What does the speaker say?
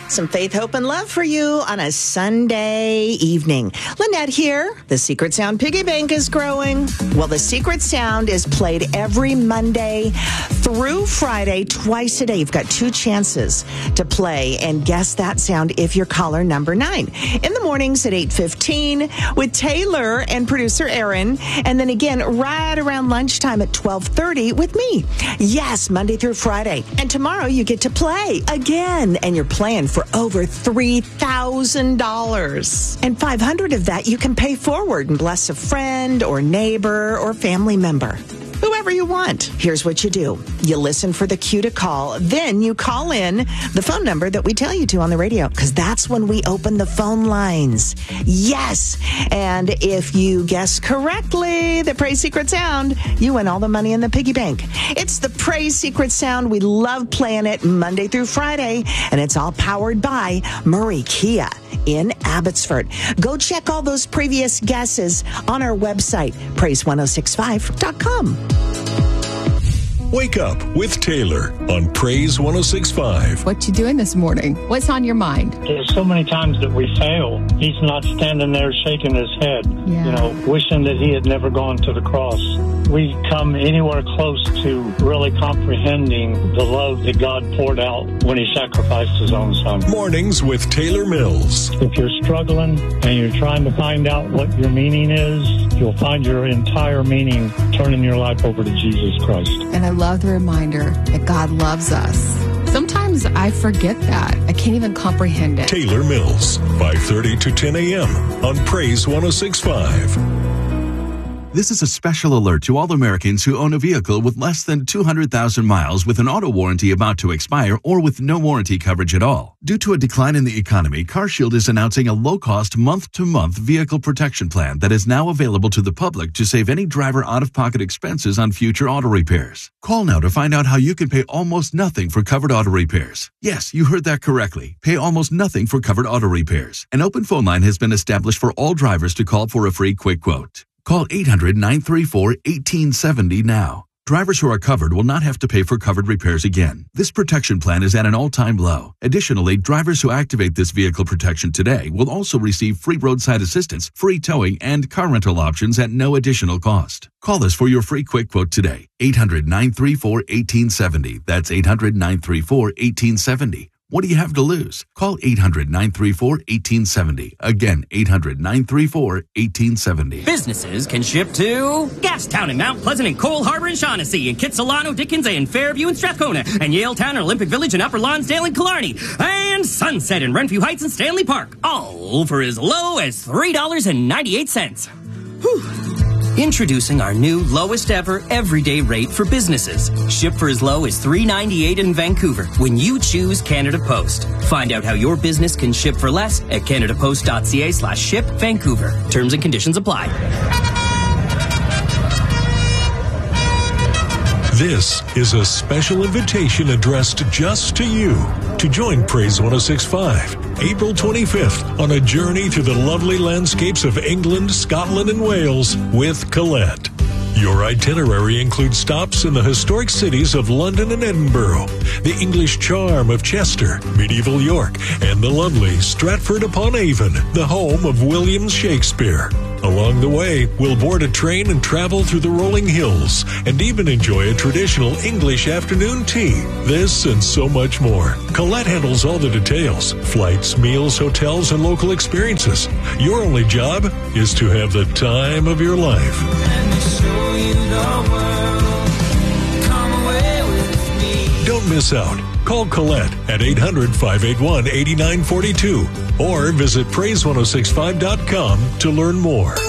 Some faith, hope, and love for you on a Sunday evening. Lynette here. The Secret Sound Piggy Bank is growing. Well, the Secret Sound is played every Monday through Friday, twice a day. You've got 2 chances to play and guess that sound if you're caller number 9. In the mornings at 8:15 with Taylor and producer Aaron. And then again, right around lunchtime at 12:30 with me. Yes, Monday through Friday. And tomorrow you get to play again. And you're playing for over $3,000. And $500 of that you can pay forward and bless a friend or neighbor or family member. Whoever you want. Here's what you do. You listen for the cue to call. Then you call in the phone number that we tell you to on the radio, because that's when we open the phone lines. Yes. And if you guess correctly the Praise Secret Sound, you win all the money in the piggy bank. It's the Praise Secret Sound. We love playing it Monday through Friday, and it's all powered by Murray Kia in Abbotsford. Go check all those previous guesses on our website, praise1065.com. Wake up with Taylor on Praise 106.5. What you doing this morning? What's on your mind? There's so many times that we fail. He's not standing there shaking his head, wishing that he had never gone to the cross. We come anywhere close to really comprehending the love that God poured out when he sacrificed his own son. Mornings with Taylor Mills. If you're struggling and you're trying to find out what your meaning is, you'll find your entire meaning turning your life over to Jesus Christ. And I love the reminder that God loves us. Sometimes I forget that. I can't even comprehend it. Taylor Mills, 5:30 to 10 a.m. on Praise 106.5. This is a special alert to all Americans who own a vehicle with less than 200,000 miles with an auto warranty about to expire or with no warranty coverage at all. Due to a decline in the economy, CarShield is announcing a low-cost month-to-month vehicle protection plan that is now available to the public to save any driver out-of-pocket expenses on future auto repairs. Call now to find out how you can pay almost nothing for covered auto repairs. Yes, you heard that correctly. Pay almost nothing for covered auto repairs. An open phone line has been established for all drivers to call for a free quick quote. Call 800-934-1870 now. Drivers who are covered will not have to pay for covered repairs again. This protection plan is at an all-time low. Additionally, drivers who activate this vehicle protection today will also receive free roadside assistance, free towing, and car rental options at no additional cost. Call us for your free quick quote today. 800-934-1870. That's 800-934-1870. What do you have to lose? Call 800-934-1870. Again, 800-934-1870. Businesses can ship to Gastown and Mount Pleasant and Cole Harbor and Shaughnessy and Kitsilano, Dickens and Fairview and Strathcona and Yaletown and Olympic Village and Upper Lonsdale and Killarney and Sunset and Renfrew Heights and Stanley Park. All for as low as $3.98. Whew. Introducing our new lowest ever everyday rate for businesses. Ship for as low as $3.98 in Vancouver when you choose Canada Post. Find out how your business can ship for less at canadapost.ca/ship Vancouver. Terms and conditions apply. This is a special invitation addressed just to you to join Praise 106.5, April 25th, on a journey through the lovely landscapes of England, Scotland, and Wales with Colette. Your itinerary includes stops in the historic cities of London and Edinburgh, the English charm of Chester, medieval York, and the lovely Stratford-upon-Avon, the home of William Shakespeare. Along the way, we'll board a train and travel through the rolling hills and even enjoy a traditional English afternoon tea. This and so much more. Colette handles all the details: flights, meals, hotels, and local experiences. Your only job is to have the time of your life. Don't miss out. Call Colette at 800-581-8942 or visit praise1065.com to learn more.